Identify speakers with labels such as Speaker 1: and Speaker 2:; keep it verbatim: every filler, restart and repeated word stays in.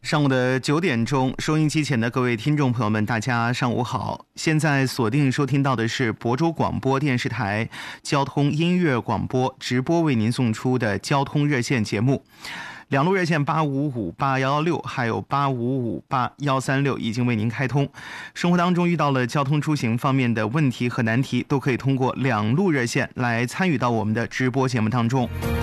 Speaker 1: 上午的九点钟，收音机前的各位听众朋友们，大家上午好。现在锁定收听到的是亳州广播电视台交通音乐广播直播为您送出的交通热线节目。两路热线八五五八一一六还有八五五八一三六已经为您开通。生活当中遇到了交通出行方面的问题和难题，都可以通过两路热线来参与到我们的直播节目当中。